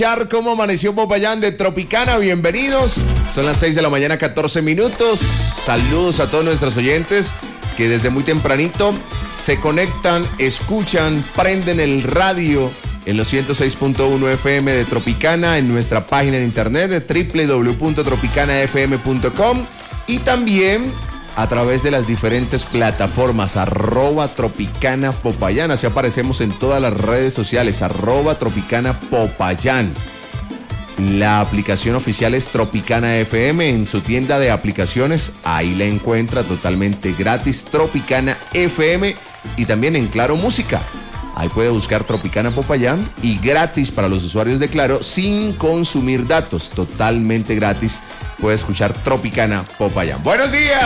¿Cómo amaneció Popayán de Tropicana? Bienvenidos. Son las 6 de la mañana, 14 minutos. Saludos a todos nuestros oyentes que desde muy tempranito se conectan, escuchan, prenden el radio en los 106.1 FM de Tropicana, en nuestra página en internet de www.tropicanafm.com y también a través de las diferentes plataformas @Tropicana Popayán. Así aparecemos en todas las redes sociales, @Tropicana Popayán. La aplicación oficial es Tropicana FM. En su tienda de aplicaciones, ahí la encuentra totalmente gratis, Tropicana FM, y también en Claro Música. Ahí puede buscar Tropicana Popayán y gratis para los usuarios de Claro, sin consumir datos, totalmente gratis. Puede escuchar Tropicana Popayán. ¡Buenos días!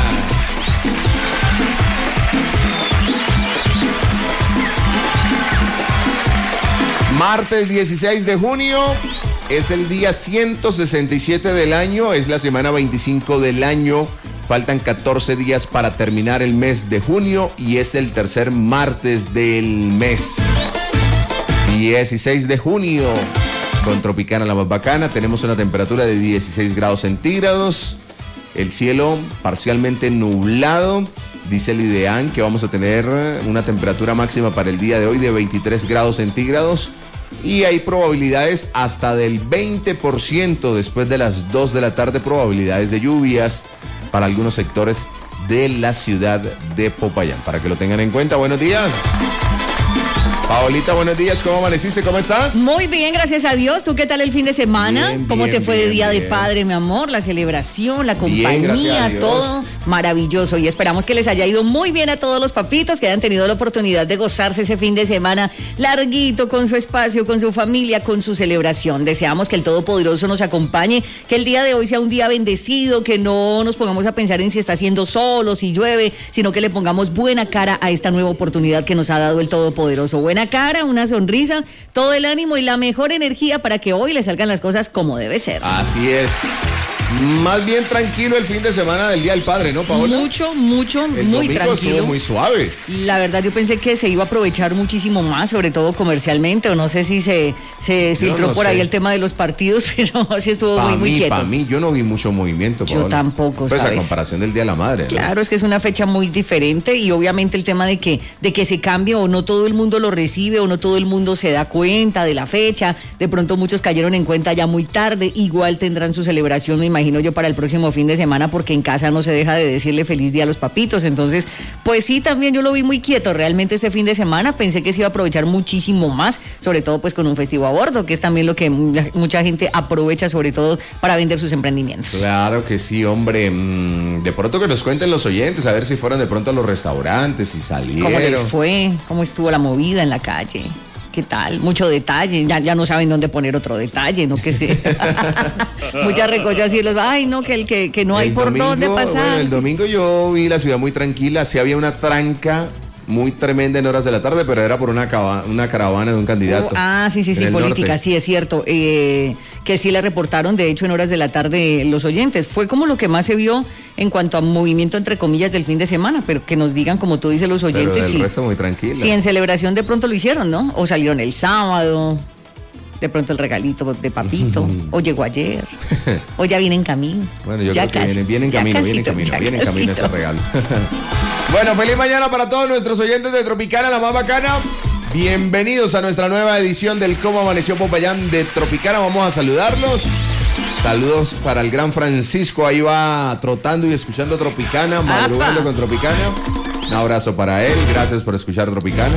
Martes 16 de junio, es el día 167 del año, es la semana 25 del año. Faltan 14 días para terminar el mes de junio y es el tercer martes del mes. 16 de junio. Con Tropicana la más bacana, tenemos una temperatura de 16 grados centígrados, el cielo parcialmente nublado, dice el IDEAN que vamos a tener una temperatura máxima para el día de hoy de 23 grados centígrados y hay probabilidades hasta del 20% después de las 2 de la tarde, probabilidades de lluvias para algunos sectores de la ciudad de Popayán, para que lo tengan en cuenta. Buenos días. Paolita, buenos días, ¿cómo amaneciste? ¿Cómo estás? Muy bien, gracias a Dios. ¿Tú qué tal el fin de semana? Bien, ¿Cómo bien, te fue bien, de Día bien. de Padre, mi amor? La celebración, la Bien, gracias compañía, a Dios. todo maravilloso. Y esperamos que les haya ido muy bien a todos los papitos que hayan tenido la oportunidad de gozarse ese fin de semana larguito, con su espacio, con su familia, con su celebración. Deseamos que el Todopoderoso nos acompañe, que el día de hoy sea un día bendecido, que no nos pongamos a pensar en si está haciendo sol o si llueve, sino que le pongamos buena cara a esta nueva oportunidad que nos ha dado el Todopoderoso. Buena cara, una sonrisa, todo el ánimo y la mejor energía para que hoy le salgan las cosas como debe ser. Así es. Más bien tranquilo el fin de semana del Día del Padre, ¿no, Paola? Mucho, El muy domingo tranquilo. estuvo muy suave. La verdad yo pensé que se iba a aprovechar muchísimo más, sobre todo comercialmente, o no sé si se filtró no por sé. ahí el tema de los partidos, pero sí estuvo muy quieto. Para mí, yo no vi mucho movimiento, Paola. Yo tampoco, pues ¿sabes? a comparación del Día de la Madre, ¿no? Claro, es que es una fecha muy diferente y obviamente el tema de que se cambie o no todo el mundo lo recibe o no todo el mundo se da cuenta de la fecha, de pronto muchos cayeron en cuenta ya muy tarde, igual tendrán su celebración, me imagino yo, para el próximo fin de semana, porque en casa no se deja de decirle feliz día a los papitos. Entonces, pues sí, también yo lo vi muy quieto realmente este fin de semana. Pensé que se iba a aprovechar muchísimo más, sobre todo pues con un festivo a bordo, que es también lo que mucha gente aprovecha, sobre todo para vender sus emprendimientos. Claro que sí, hombre. De pronto que nos cuenten los oyentes, a ver si fueron de pronto a los restaurantes, si salieron. ¿Cómo les fue? ¿Cómo estuvo la movida en la calle? ¿Qué tal? Mucho detalle, ya no saben dónde poner otro detalle, ¿no? Que sé. Muchas recochas y los, ay, no, que no hay El por domingo, dónde pasar. Bueno, el domingo yo vi la ciudad muy tranquila, sí había una tranca muy tremenda en horas de la tarde, pero era por una caravana de un candidato. Sí, en el política, norte. sí, es cierto. Que sí la reportaron, de hecho, en horas de la tarde los oyentes. Fue como lo que más se vio en cuanto a movimiento, entre comillas, del fin de semana, pero que nos digan, como tú dices, los oyentes, Pero del resto muy tranquila. si en celebración de pronto lo hicieron, ¿no? O salieron el sábado, de pronto el regalito de papito, o llegó ayer, o ya viene en camino. Bueno, yo Ya creo que casi, viene en ya camino, casito, ya viene en camino casito. ese regalo. Bueno, feliz mañana para todos nuestros oyentes de Tropicana, la más bacana. Bienvenidos a nuestra nueva edición del Cómo Amaneció Popayán de Tropicana. Vamos a saludarlos. Saludos para el gran Francisco, ahí va trotando y escuchando Tropicana, madrugando con Tropicana. Un abrazo para él, gracias por escuchar Tropicana.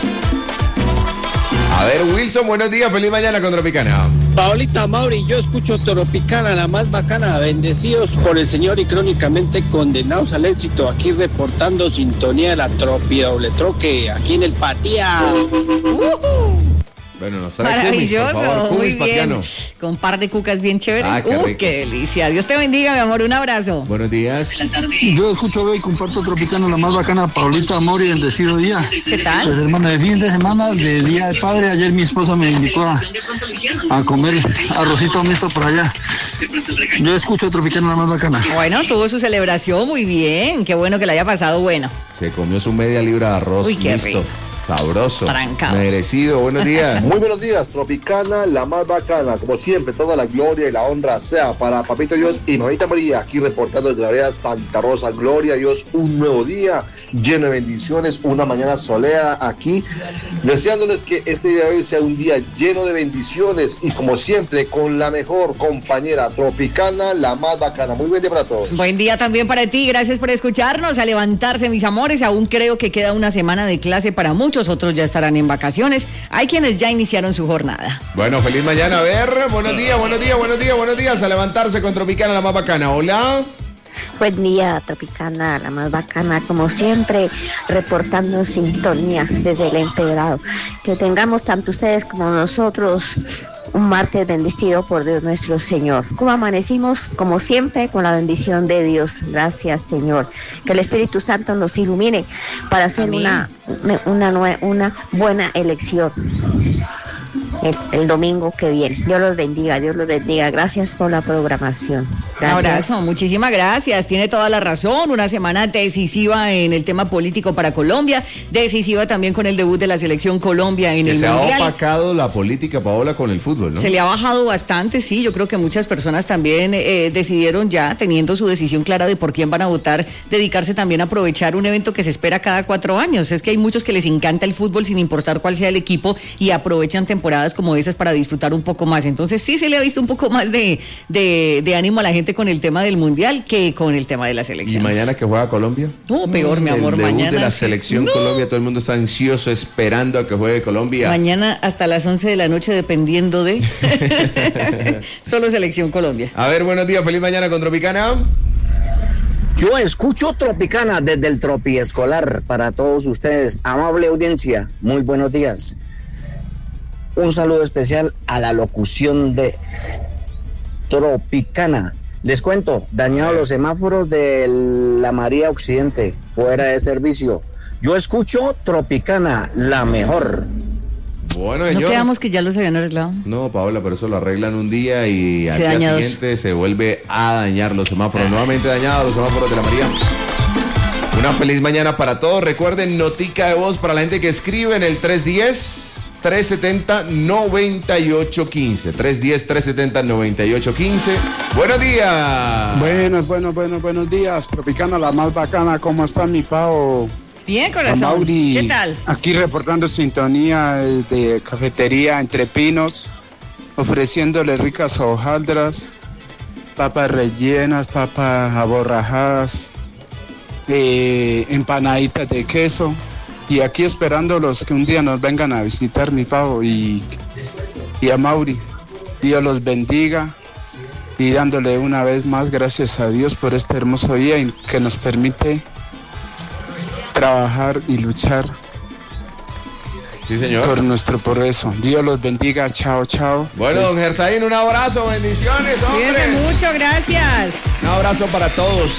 A ver, Wilson, buenos días, feliz mañana con Tropicana. Paolita, Mauri, yo escucho Tropicana, la más bacana, bendecidos por el Señor y crónicamente condenados al éxito, aquí reportando sintonía de la Tropi Doble Troque, aquí en el Patía. Bueno, nos trae Cumis, por Maravilloso, favor, muy Cumis bien. Patiano. Con un par de cucas bien chéveres. Ah, qué rico. Qué delicia. Dios te bendiga, mi amor. Un abrazo. Buenos días. Yo escucho, veo y comparto Tropicana, la más bacana, Paulita Mori, bendecido día. ¿Qué tal? Pues hermano, de fin de semana, de Día del Padre, ayer mi esposa me indicó a comer arrocito mixto por allá. Yo escucho Tropicana, la más bacana. Bueno, tuvo su celebración muy bien. Qué bueno que la haya pasado bueno. Se comió su media libra de arroz Uy, qué listo. rico. Sabroso. Trancado. Merecido. Buenos días. Muy buenos días, Tropicana, la más bacana. Como siempre, toda la gloria y la honra sea para Papito Dios y Mamita María, aquí reportando desde la vereda Santa Rosa. Gloria a Dios, un nuevo día lleno de bendiciones, una mañana soleada aquí, deseándoles que este día de hoy sea un día lleno de bendiciones y como siempre, con la mejor compañera Tropicana, la más bacana. Muy buen día para todos. Buen día también para ti, gracias por escucharnos, a levantarse mis amores, aún creo que queda una semana de clase para muchos, otros ya estarán en vacaciones, hay quienes ya iniciaron su jornada. Bueno, feliz mañana, a ver, buenos días, a levantarse con Tropicana, la más bacana. Hola. Buen día, Tropicana, la más bacana, como siempre, reportando sintonía desde el Empedrado. Que tengamos tanto ustedes como nosotros un martes bendecido por Dios nuestro Señor. Como amanecimos, como siempre, con la bendición de Dios. Gracias, Señor. Que el Espíritu Santo nos ilumine para hacer una buena elección. El domingo que viene. Dios los bendiga. Gracias por la programación. Gracias. Un abrazo, muchísimas gracias. Tiene toda la razón. Una semana decisiva en el tema político para Colombia, decisiva también con el debut de la selección Colombia en el Mundial. Se ha opacado la política, Paola, con el fútbol, ¿no? Se le ha bajado bastante, sí. Yo creo que muchas personas también decidieron ya, teniendo su decisión clara de por quién van a votar, dedicarse también a aprovechar un evento que se espera cada 4 años. Es que hay muchos que les encanta el fútbol sin importar cuál sea el equipo y aprovechan temporadas como estas para disfrutar un poco más. Entonces sí se le ha visto un poco más de ánimo a la gente con el tema del Mundial que con el tema de la selección. ¿Y mañana que juega Colombia? No, peor, mi amor, el debut mañana. de la selección Colombia, todo el mundo está ansioso esperando a que juegue Colombia. Mañana hasta las 11 de la noche, dependiendo de... Solo selección Colombia. A ver, buenos días, feliz mañana con Tropicana. Yo escucho Tropicana desde el Tropi Escolar para todos ustedes. Amable audiencia, muy buenos días. Un saludo especial a la locución de Tropicana. Les cuento, dañados los semáforos de la María Occidente, fuera de servicio. Yo escucho Tropicana, la mejor. Bueno, ¿No señor. quedamos que ya los habían arreglado? No, Paola, pero eso lo arreglan un día y al día dañados. siguiente se vuelve a dañar los semáforos. Nuevamente dañados los semáforos de la María. Una feliz mañana para todos. Recuerden, notica de voz para la gente que escribe en el 310-370-9815. 310-370-9815. Buenos días. Buenos días. Tropicana, la más bacana. ¿Cómo está mi Pao? Bien, corazón. Mauri, ¿Qué tal? Aquí reportando sintonía de Cafetería Entre Pinos, ofreciéndole ricas hojaldras, papas rellenas, papas aborrajadas, empanaditas de queso. Y aquí esperándolos que un día nos vengan a visitar, mi Pavo, y a Mauri. Dios los bendiga y dándole una vez más gracias a Dios por este hermoso día y que nos permite trabajar y luchar. Sí, señor. Por nuestro progreso. Dios los bendiga. Chao, chao. Bueno, don Gersaín, un abrazo, bendiciones, hombre. Cuídense mucho, gracias. Un abrazo para todos.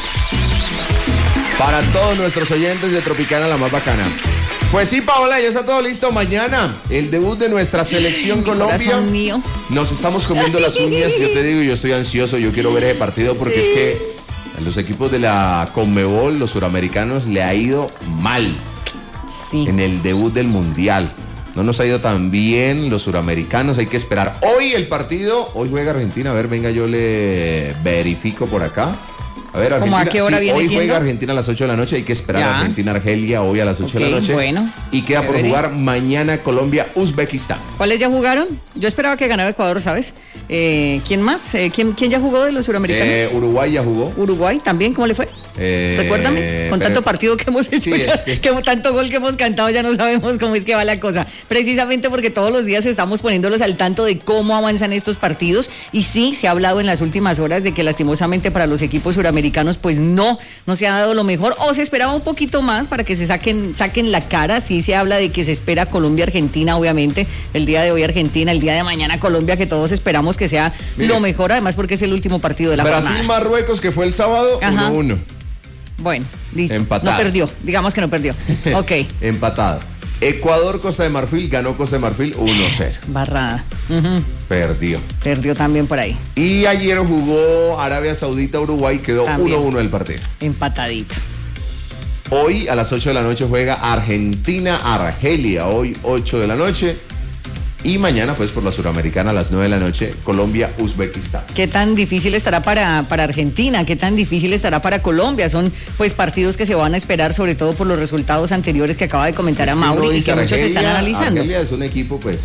Para todos nuestros oyentes de Tropicana, la más bacana. Pues sí, Paola, ya está todo listo. Mañana, el debut de nuestra selección Colombia. Mío. Nos estamos comiendo las uñas. Yo te digo, yo estoy ansioso. Yo quiero ver ese partido porque es que a los equipos de la Conmebol, los suramericanos, le ha ido mal en el debut del Mundial. No nos ha ido tan bien los suramericanos, hay que esperar. Hoy el partido, hoy juega Argentina. A ver, venga, yo le verifico por acá. A ver, Argentina. ¿Cómo a qué hora viene hoy siendo? Juega Argentina a las 8 de la noche, hay que esperar a Argentina-Argelia hoy a las 8 de la noche. Bueno. Y queda por jugar mañana Colombia-Uzbekistán. ¿Cuáles ya jugaron? Yo esperaba que ganara Ecuador, ¿sabes? ¿Quién más? ¿Quién ya jugó de los suramericanos? Uruguay ya jugó. Uruguay también, ¿cómo le fue? Recuérdame, con tanto partido que hemos hecho, que tanto gol que hemos cantado, ya no sabemos cómo es que va la cosa. Precisamente porque todos los días estamos poniéndolos al tanto de cómo avanzan estos partidos. Y sí, se ha hablado en las últimas horas de que lastimosamente para los equipos suramericanos, pues no se ha dado lo mejor, o se esperaba un poquito más para que se saquen la cara. Sí se habla de que se espera Colombia-Argentina, obviamente, el día de hoy Argentina, el día de mañana Colombia, que todos esperamos que sea lo mejor, además porque es el último partido de la jornada. Brasil-Marruecos, que fue el sábado, 1-1. Bueno, listo. Empatado. No perdió, digamos que no perdió. Ok. Empatado. Ecuador-Costa de Marfil, ganó Costa de Marfil 1-0. Barrada. Perdió también por ahí. Y ayer jugó Arabia Saudita-Uruguay, quedó 1-1 el partido. Empatadito. Hoy a las 8 de la noche juega Argentina-Argelia, hoy 8 de la noche. Y mañana, pues, por la Suramericana a las 9 de la noche, Colombia-Uzbekistán. ¿Qué tan difícil estará para Argentina? ¿Qué tan difícil estará para Colombia? Son, pues, partidos que se van a esperar, sobre todo por los resultados anteriores que acaba de comentar a Mauri y que muchos están analizando. Argelia es un equipo, pues,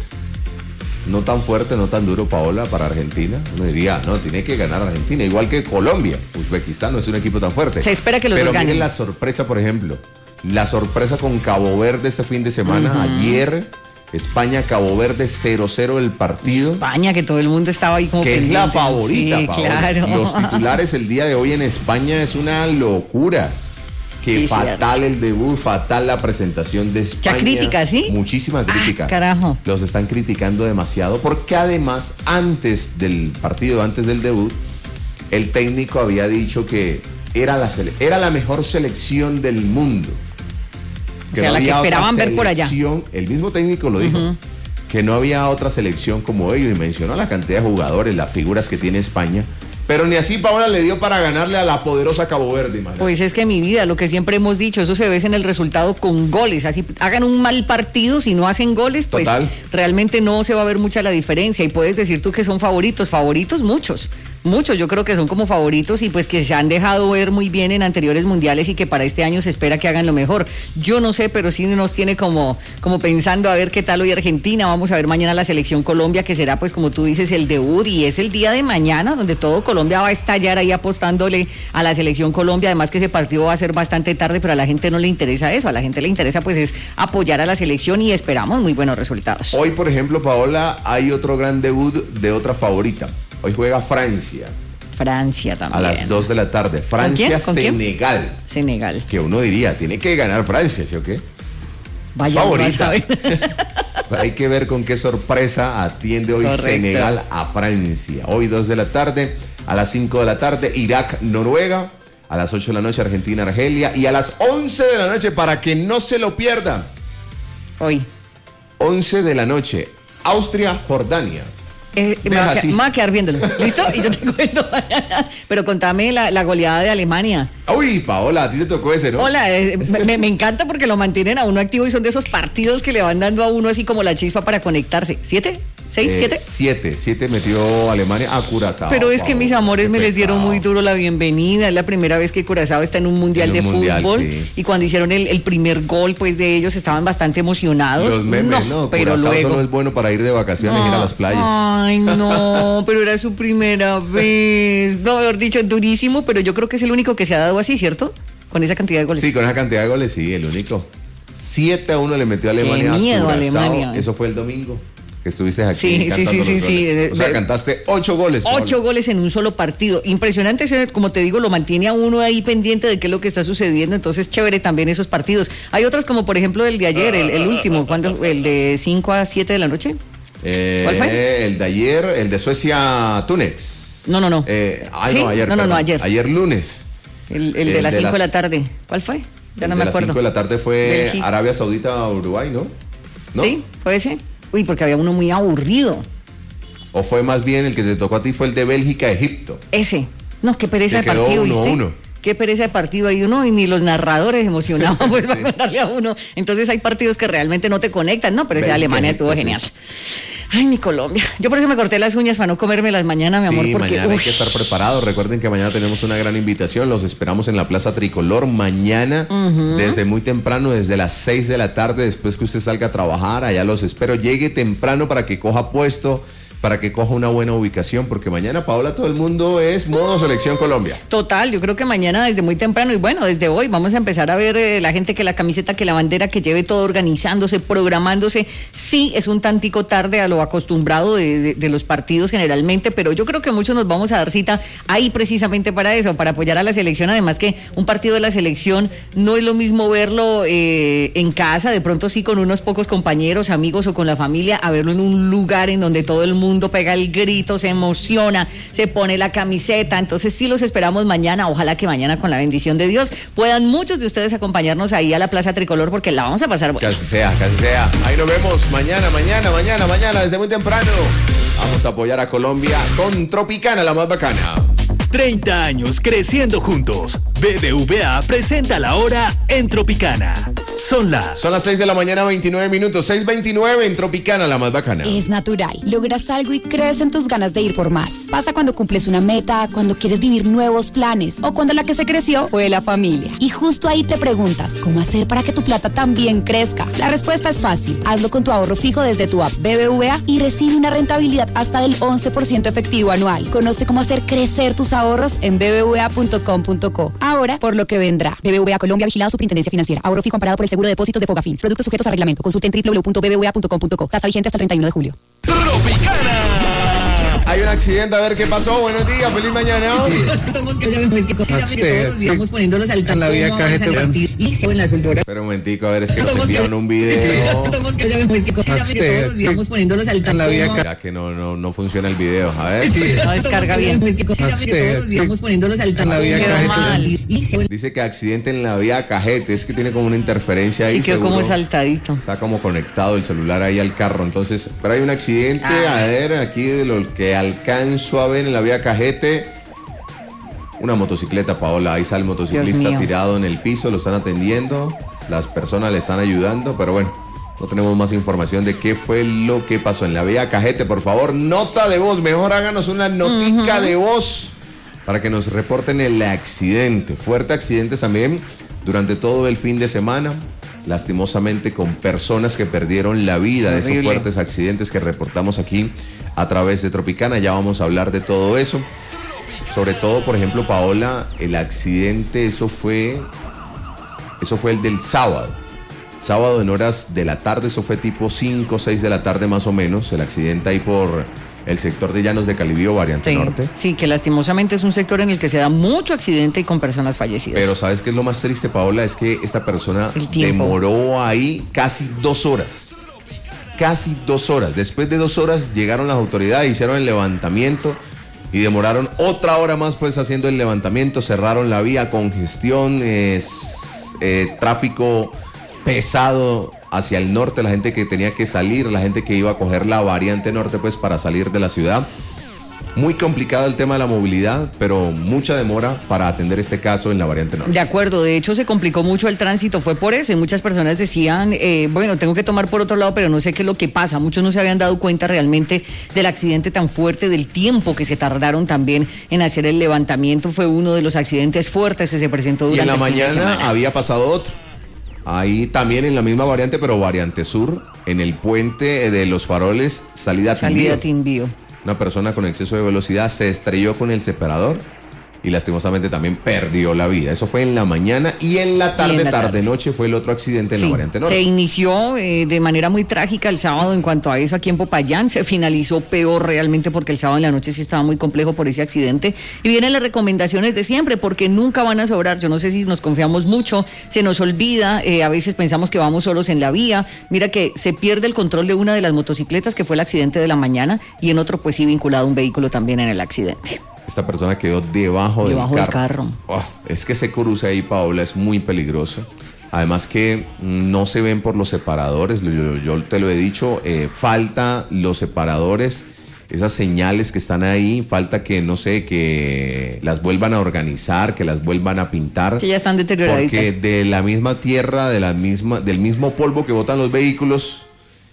no tan fuerte, no tan duro, Paola, para Argentina. Uno diría, no, tiene que ganar Argentina, igual que Colombia. Uzbekistán no es un equipo tan fuerte. Se espera que los dos ganen. Pero miren la sorpresa, por ejemplo, la sorpresa con Cabo Verde este fin de semana. Ayer, España-Cabo Verde 0-0 el partido. España, que todo el mundo estaba ahí como que pendiente. Es la favorita, sí, Paola. Claro. Los titulares el día de hoy en España es una locura. Que sí, fatal cierto. El debut, fatal la presentación de España. ¿Ya crítica, sí? Muchísima crítica. Carajo. Los están criticando demasiado porque además, antes del partido, antes del debut, el técnico había dicho que era la mejor selección del mundo. O sea, la que esperaban ver por allá. El mismo técnico lo dijo, que no había otra selección como ellos y mencionó la cantidad de jugadores, las figuras que tiene España. Pero ni así Paola le dio para ganarle a la poderosa Cabo Verde, imagínate. Pues es que mi vida, lo que siempre hemos dicho, eso se ve en el resultado con goles. Así hagan un mal partido, si no hacen goles, pues realmente no se va a ver mucha la diferencia. Y puedes decir tú que son favoritos muchos, yo creo que son como favoritos y pues que se han dejado ver muy bien en anteriores mundiales y que para este año se espera que hagan lo mejor. Yo no sé, pero sí nos tiene como pensando a ver qué tal hoy Argentina. Vamos a ver mañana la selección Colombia, que será pues como tú dices el debut y es el día de mañana donde todo Colombia va a estallar ahí apostándole a la selección Colombia. Además que ese partido va a ser bastante tarde, pero a la gente no le interesa eso, a la gente le interesa pues es apoyar a la selección y esperamos muy buenos resultados. Hoy, por ejemplo, Paola, hay otro gran debut de otra favorita. Hoy juega Francia. Francia también. A las 2 de la tarde. Francia-Senegal. Senegal. Que uno diría, tiene que ganar Francia, ¿sí o qué? Vaya, favorita. Hay que ver con qué sorpresa atiende hoy Senegal a Francia. Hoy 2 de la tarde, a las 5 de la tarde, Irak-Noruega. A las 8 de la noche, Argentina-Argelia. Y a las 11 de la noche, para que no se lo pierdan. Hoy. 11 de la noche, Austria-Jordania. Me va a quedar viéndolo. ¿Listo? Y yo te cuento. Pero contame la goleada de Alemania. Uy, Paola, a ti te tocó ese, ¿no? Hola, me encanta porque lo mantienen a uno activo y son de esos partidos que le van dando a uno así como la chispa para conectarse. ¿7? ¿6? ¿7? 7 metió Alemania a Curazao. Pero es que mis amores me les dieron muy duro la bienvenida. Es la primera vez que Curazao está en un mundial de fútbol. Sí. Y cuando hicieron el primer gol, pues de ellos estaban bastante emocionados. Los memes, no, pero Curazao luego solo es bueno para ir de vacaciones y ir a las playas. Ay, no, pero era su primera vez. No, mejor dicho, durísimo, pero yo creo que es el único que se ha dado así, ¿cierto? Con esa cantidad de goles. Sí, con esa cantidad de goles, sí, el único. 7-1 le metió a Alemania. Qué miedo, a Alemania. Eso fue el domingo. Que estuviste aquí. Sí. O sea, cantaste 8 goles. 8 goles en un solo partido. Impresionante, como te digo, lo mantiene a uno ahí pendiente de qué es lo que está sucediendo. Entonces, chévere también esos partidos. Hay otros como, por ejemplo, el de ayer, el último, el de 5 a 7 de la noche. ¿Cuál fue? El de ayer, el de Suecia-Túnez. No. Ayer. Ayer lunes. El de las 5 de la tarde. ¿Cuál fue? Ya no me acuerdo. El de las 5 de la tarde fue Bélgica. Arabia Saudita-Uruguay, ¿no? Sí, puede ser. Uy, porque había uno muy aburrido. ¿O fue más bien el que te tocó a ti fue el de Bélgica-Egipto? Ese. No, qué pereza de partido, ¿viste? 1-1. Qué pereza de partido hay uno y ni los narradores emocionados pues para contarle a uno. Entonces hay partidos que realmente no te conectan, ¿no? Pero ese de Alemania estuvo genial. Ay, mi Colombia. Yo por eso me corté las uñas para no comérmelas mañana, mi amor, porque mañana hay que estar preparados. Recuerden que mañana tenemos una gran invitación. Los esperamos en la Plaza Tricolor mañana, desde muy temprano, desde las 6 de la tarde, después que usted salga a trabajar. Allá los espero. Llegue temprano para que coja puesto, para que coja una buena ubicación, porque mañana, Paola, todo el mundo es modo Selección Colombia. Total, yo creo que mañana desde muy temprano y bueno, desde hoy vamos a empezar a ver la gente que la camiseta, que la bandera, que lleve todo organizándose, programándose. Sí, es un tantico tarde a lo acostumbrado de los partidos generalmente, pero yo creo que muchos nos vamos a dar cita ahí precisamente para eso, para apoyar a la selección. Además que un partido de la selección no es lo mismo verlo en casa, de pronto sí con unos pocos compañeros, amigos o con la familia, a verlo en un lugar en donde todo el mundo pega el grito, se emociona, se pone la camiseta. Entonces sí los esperamos mañana. Ojalá que mañana, con la bendición de Dios, puedan muchos de ustedes acompañarnos ahí a la Plaza Tricolor, porque la vamos a pasar bueno. Casi sea. Ahí nos vemos mañana, desde muy temprano. Vamos a apoyar a Colombia con Tropicana, la más bacana. 30 años creciendo juntos. BBVA presenta la hora en Tropicana. Son las 6 de la mañana, 29 minutos. 6:29 en Tropicana, la más bacana. Es natural. Logras algo y crees en tus ganas de ir por más. Pasa cuando cumples una meta, cuando quieres vivir nuevos planes o cuando la que se creció fue la familia. Y justo ahí te preguntas, ¿cómo hacer para que tu plata también crezca? La respuesta es fácil. Hazlo con tu ahorro fijo desde tu app BBVA y recibe una rentabilidad hasta del 11% efectivo anual. Conoce cómo hacer crecer tus ahorros en bbva.com.co. Ahora, por lo que vendrá. BBVA Colombia, vigilado Superintendencia Financiera. Ahorro fijo amparado por el Seguro de Depósitos de Fogafín. Productos sujetos a reglamento. Consulte en www.bbva.com.co. Tasa vigente hasta el 31 de julio. Hay un accidente, a ver qué pasó. Buenos días, feliz mañana. En la vía Cajete. Pero un momentico, a ver, es que nos enviaron un video. En la vía Será que no funciona el video. A ver. No descarga bien. En la vía Cajete. Dice que accidente en la vía Cajete. Es que tiene como una interferencia ahí. Sí, quedó como saltadito. Está como conectado el celular ahí al carro. Entonces, pero hay un accidente. A ver, aquí de lo que alcanzo a ver en la vía Cajete. Una motocicleta, Paola. Ahí sale el motociclista tirado en el piso. Lo están atendiendo. Las personas le están ayudando. Pero bueno, no tenemos más información de qué fue lo que pasó en la vía Cajete. Por favor, nota de voz. Mejor háganos una notica de voz para que nos reporten el accidente. Fuerte accidentes también durante todo el fin de semana. Lastimosamente con personas que perdieron la vida. De esos fuertes accidentes que reportamos aquí a través de Tropicana. Ya vamos a hablar de todo eso. Sobre todo, por ejemplo, Paola, el accidente, eso fue el del sábado. Sábado en horas de la tarde, eso fue tipo 5 o 6 de la tarde más o menos. El accidente ahí por el sector de Llanos de Calibío, variante norte. Sí, que lastimosamente es un sector en el que se da mucho accidente y con personas fallecidas. Pero ¿sabes qué es lo más triste, Paola? Es que esta persona demoró ahí casi 2 horas. Casi 2 horas. Después de 2 horas llegaron las autoridades, hicieron el levantamiento y demoraron otra hora más pues haciendo el levantamiento. Cerraron la vía, congestión, tráfico pesado hacia el norte, la gente que tenía que salir, la gente que iba a coger la variante norte pues para salir de la ciudad. Muy complicado el tema de la movilidad, pero mucha demora para atender este caso en la variante norte. De acuerdo, de hecho se complicó mucho el tránsito, fue por eso, y muchas personas decían, bueno, tengo que tomar por otro lado, pero no sé qué es lo que pasa. Muchos no se habían dado cuenta realmente del accidente tan fuerte, del tiempo que se tardaron también en hacer el levantamiento. Fue uno de los accidentes fuertes que se presentó durante el fin de semana. Y en la mañana había pasado otro. Ahí también en la misma variante, pero variante sur, en el puente de los Faroles, salida Timbío. Una persona con exceso de velocidad se estrelló con el separador y lastimosamente también perdió la vida. Eso fue en la mañana y en la tarde-noche fue el otro accidente en la variante norte. Se inició de manera muy trágica el sábado en cuanto a eso aquí en Popayán. Se finalizó peor realmente porque el sábado en la noche sí estaba muy complejo por ese accidente. Y vienen las recomendaciones de siempre porque nunca van a sobrar. Yo no sé si nos confiamos mucho, se nos olvida, a veces pensamos que vamos solos en la vía. Mira que se pierde el control de una de las motocicletas que fue el accidente de la mañana y en otro pues sí vinculado a un vehículo también en el accidente. Esta persona quedó debajo del carro. Oh, es que ese cruce ahí, Paola, es muy peligroso. Además que no se ven por los separadores, yo te lo he dicho, falta los separadores, esas señales que están ahí, falta que, no sé, que las vuelvan a organizar, que las vuelvan a pintar. Que ya están deterioraditas. Porque de la misma tierra, del mismo polvo que botan los vehículos,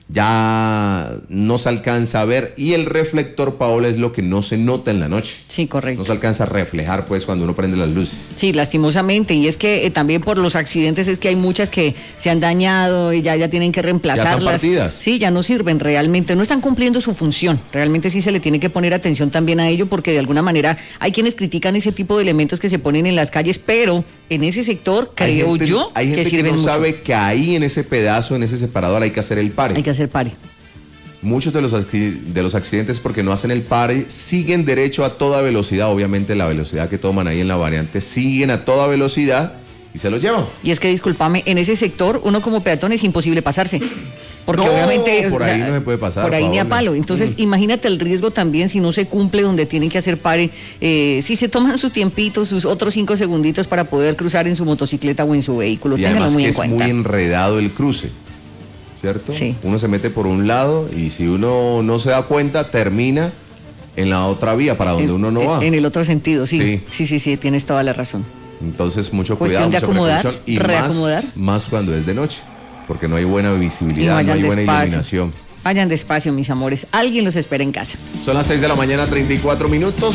ya no se alcanza a ver, y el reflector, Paola, es lo que no se nota en la noche. Sí, correcto. No se alcanza a reflejar pues cuando uno prende las luces. Sí, lastimosamente, y es que también por los accidentes es que hay muchas que se han dañado y ya tienen que reemplazarlas. Ya están partidas. Sí, ya no sirven realmente, no están cumpliendo su función. Realmente sí se le tiene que poner atención también a ello porque de alguna manera hay quienes critican ese tipo de elementos que se ponen en las calles, pero en ese sector creo yo hay gente que sirven que no mucho. Sabe que ahí en ese pedazo, en ese separador hay que hacer el pare. Hay que hacer pare. Muchos de los accidentes porque no hacen el pare, siguen derecho a toda velocidad, obviamente la velocidad que toman ahí en la variante, siguen a toda velocidad y se los llevan. Y es que, discúlpame, en ese sector uno como peatón es imposible pasarse, porque obviamente por ahí no se puede pasar. Por ahí ni a palo. Entonces, imagínate el riesgo también si no se cumple donde tienen que hacer pare, si se toman su tiempito, sus otros 5 segunditos para poder cruzar en su motocicleta o en su vehículo. Y ténganlo además muy que en cuenta. Es muy enredado el cruce, ¿cierto? Sí. Uno se mete por un lado y si uno no se da cuenta, termina en la otra vía para donde uno no va. En el otro sentido, sí, tienes toda la razón. Entonces, mucho Cuestión cuidado, de mucha acomodar, precaución y reacomodar. más cuando es de noche, porque no hay buena Y visibilidad, no vayan hay buena despacio. iluminación. Vayan despacio, mis amores. Alguien los espera en casa. Son las 6 de la mañana, 34 minutos.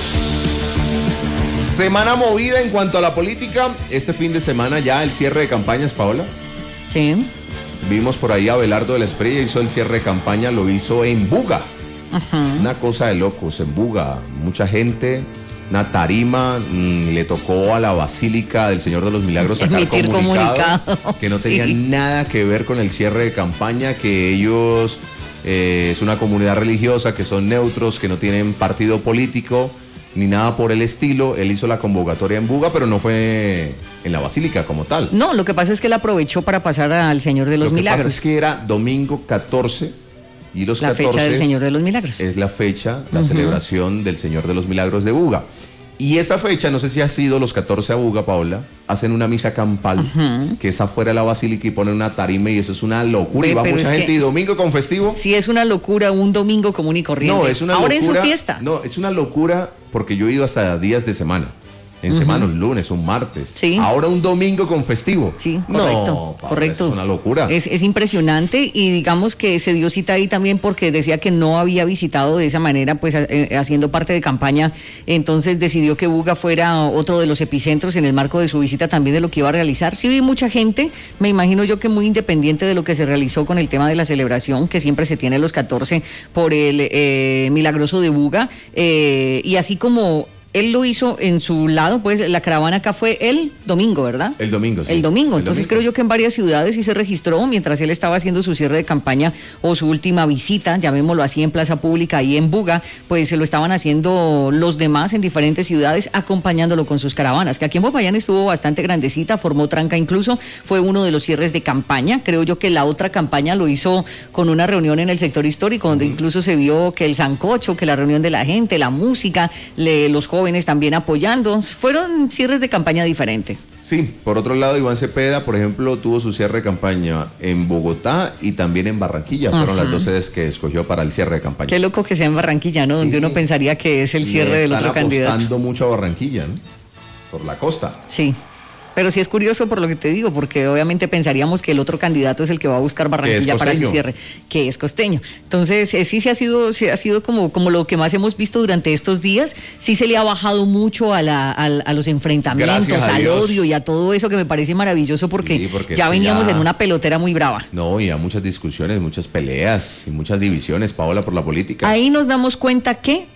Semana movida en cuanto a la política. Este fin de semana ya el cierre de campañas, Paola. Sí. Vimos por ahí a Abelardo de la Espriella, hizo el cierre de campaña, lo hizo en Buga. Una cosa de locos, en Buga. Mucha gente, una tarima, le tocó a la Basílica del Señor de los Milagros sacar Emitir comunicado que no tenía sí. nada que ver con el cierre de campaña, que ellos es una comunidad religiosa, que son neutros, que no tienen partido político ni nada por el estilo. Él hizo la convocatoria en Buga, pero no fue en la Basílica como tal. No, lo que pasa es que él aprovechó para pasar al Señor de los Lo que Milagros. pasa es que era domingo 14 y los La 14 fecha del Señor de los Milagros. es la fecha, la celebración del Señor de los Milagros de Buga. Y esa fecha, no sé si ha sido los 14 a Buga, Paola, hacen una misa campal, que es afuera de la basílica y ponen una tarima y eso es una locura. Ve, Y va pero mucha es gente que y domingo con festivo. Sí, es una locura un domingo común y corriente. No, es una Ahora locura. en su fiesta. No, es una locura porque yo he ido hasta días de semana. En semana, un lunes, un martes. Sí. Ahora un domingo con festivo. Sí, correcto. No, Paola, correcto. eso es una locura. Es impresionante y digamos que se dio cita ahí también porque decía que no había visitado de esa manera, pues haciendo parte de campaña. Entonces decidió que Buga fuera otro de los epicentros en el marco de su visita también de lo que iba a realizar. Sí vi mucha gente, me imagino yo que muy independiente de lo que se realizó con el tema de la celebración que siempre se tiene los 14 por el Milagroso de Buga. Y así como él lo hizo en su lado, pues la caravana acá fue el domingo, ¿verdad? El domingo, sí. El domingo. El Entonces domingo. creo yo que en varias ciudades sí se registró mientras él estaba haciendo su cierre de campaña o su última visita, llamémoslo así, en Plaza Pública ahí en Buga, pues se lo estaban haciendo los demás en diferentes ciudades acompañándolo con sus caravanas, que aquí en Popayán estuvo bastante grandecita, formó tranca incluso, fue uno de los cierres de campaña. Creo yo que la otra campaña lo hizo con una reunión en el sector histórico donde incluso se vio que el sancocho, que la reunión de la gente, la música, los jóvenes también apoyando. Fueron cierres de campaña diferentes. Sí, por otro lado, Iván Cepeda, por ejemplo, tuvo su cierre de campaña en Bogotá y también en Barranquilla. Fueron las dos sedes que escogió para el cierre de campaña. Qué loco que sea en Barranquilla, ¿no? Donde uno pensaría que es el cierre del otro candidato. Están apostando mucho a Barranquilla, ¿no? Por la costa. Sí. Pero sí es curioso por lo que te digo, porque obviamente pensaríamos que el otro candidato es el que va a buscar Barranquilla para su cierre, que es costeño. Entonces, sí ha sido como lo que más hemos visto durante estos días. Sí se le ha bajado mucho a los enfrentamientos, al odio y a todo eso, que me parece maravilloso porque ya veníamos en una pelotera muy brava. No, y a muchas discusiones, muchas peleas y muchas divisiones, Paola, por la política. Ahí nos damos cuenta que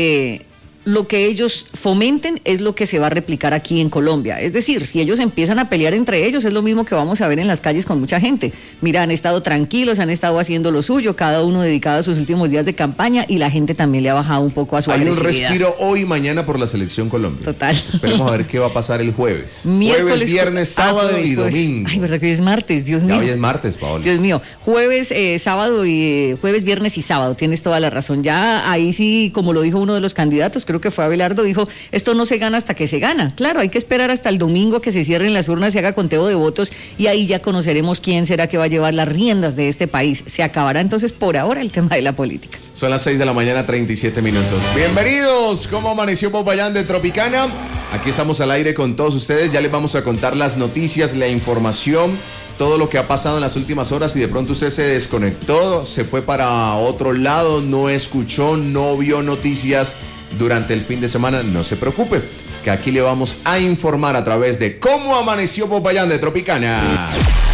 lo que ellos fomenten es lo que se va a replicar aquí en Colombia. Es decir, si ellos empiezan a pelear entre ellos, es lo mismo que vamos a ver en las calles con mucha gente. Mira, han estado tranquilos, han estado haciendo lo suyo, cada uno dedicado a sus últimos días de campaña y la gente también le ha bajado un poco a su agresividad. Hay un respiro hoy y mañana por la Selección Colombia. Total. Esperemos a ver qué va a pasar el jueves. Miércoles, viernes, sábado y domingo. Ay, verdad que hoy es martes, Dios mío. Ya hoy es martes, Paola. Dios mío. Jueves, jueves, viernes y sábado, tienes toda la razón. Ya ahí sí, como lo dijo uno de los candidatos, creo que fue Abelardo, dijo, esto no se gana hasta que se gana. Claro, hay que esperar hasta el domingo que se cierren las urnas y haga conteo de votos y ahí ya conoceremos quién será que va a llevar las riendas de este país. Se acabará entonces por ahora el tema de la política. Son las 6 de la mañana, 37 minutos. Bienvenidos, ¿cómo amaneció Popayán de Tropicana? Aquí estamos al aire con todos ustedes, ya les vamos a contar las noticias, la información, todo lo que ha pasado en las últimas horas. Y de pronto usted se desconectó, se fue para otro lado, no escuchó, no vio noticias durante el fin de semana, no se preocupe, que aquí le vamos a informar a través de cómo amaneció Popayán de Tropicana.